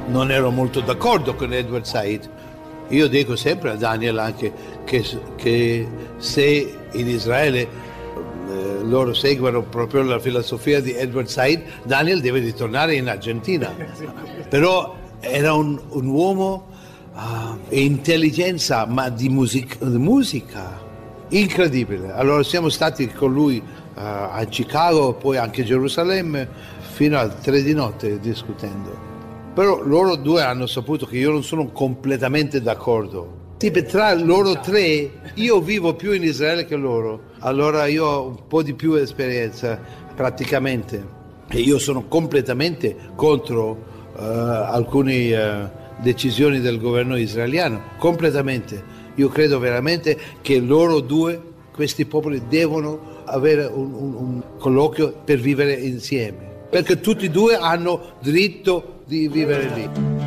non ero molto d'accordo con Edward Said. Io dico sempre a Daniel anche che se in Israele loro seguono proprio la filosofia di Edward Said, Daniel deve ritornare in Argentina. Però era un uomo intelligenza, ma di musica incredibile. Allora siamo stati con lui a Chicago, poi anche a Gerusalemme, fino alle 3 di notte discutendo. Però loro due hanno saputo che io non sono completamente d'accordo. Tipo, tra loro tre, io vivo più in Israele che loro. Allora io ho un po' di più esperienza, praticamente. E io sono completamente contro alcune decisioni del governo israeliano. Completamente. Io credo veramente che loro due, questi popoli, devono avere un colloquio per vivere insieme. Perché tutti e due hanno diritto di vivere lì.